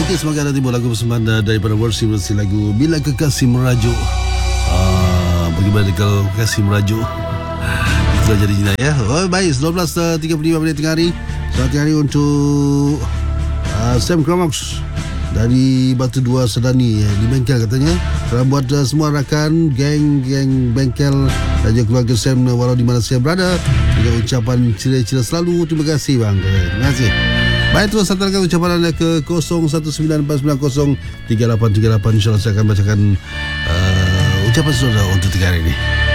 Okey, semoga ada timbul lagu persembahan daripada versi lagu Bila Kekasih Merajuk. Bagaimana kalau kekasih merajuk? Itulah jadinya ya. Oh, baik, 12.35 minit tengah hari. Selamat hari untuk Sam Kramox dari Batu Dua Sedani di bengkel katanya. Salam buat semua rakan geng bengkel dan juga keluarga Sam walau di mana saya berada. Dengan ucapan cila-cila selalu. Terima kasih bang. Terima kasih. Baik, terus hantarkan ucapan anda ke 0194903838. InsyaAllah saya akan bacakan ucapan saudara untuk 3 hari ini.